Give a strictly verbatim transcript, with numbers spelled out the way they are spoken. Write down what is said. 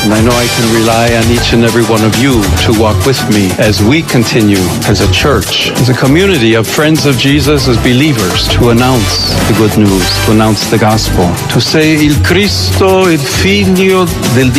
And I know I can rely on each and every one of you to walk with me as we continue as a church, as a community of friends of Jesus, as believers, to announce the good news, to announce the gospel, to say, Il Cristo, il Figlio del